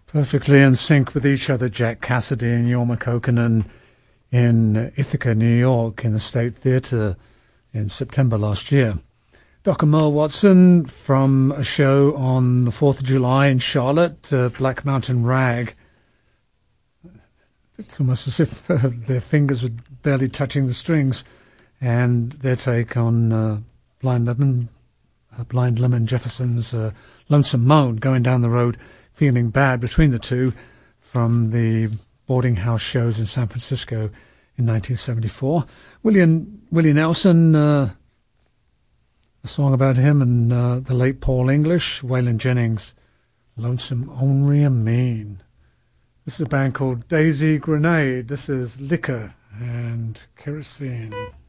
Perfectly in sync with each other, Jack Cassidy and Jorma Kaukonen in Ithaca, New York, in the State Theatre in September last year. Dr. Merle Watson from a show on the 4th of July in Charlotte, Black Mountain Rag. It's almost as if their fingers were barely touching the strings. And their take on Blind Lemon Jefferson's Lonesome Moan, going down the road feeling bad between the two, from the boarding house shows in San Francisco in 1974. Willie Nelson, a song about him, and the late Paul English, Waylon Jennings, Lonesome Only a Mean. This is a band called Daisy Grenade. This is Liquor and Kerosene.